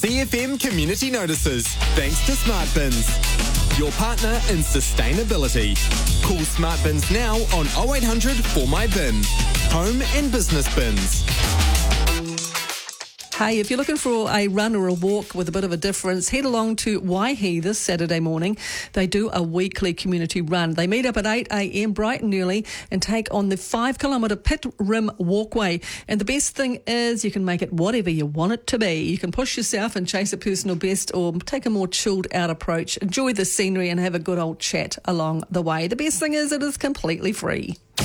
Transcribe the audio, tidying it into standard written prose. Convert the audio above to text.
CFM Community Notices, thanks to Smart Bins, your partner in sustainability. Call Smart Bins now on 0800 For My Bin. Home and business bins. Hey, if you're looking for a run or a walk with a bit of a difference, head along to Waihi this Saturday morning. They do a weekly community run. They meet up at 8 a.m. bright and early and take on the 5-kilometre Pit Rim Walkway. And the best thing is you can make it whatever you want it to be. You can push yourself and chase a personal best or take a more chilled out approach. Enjoy the scenery and have a good old chat along the way. The best thing is it is completely free.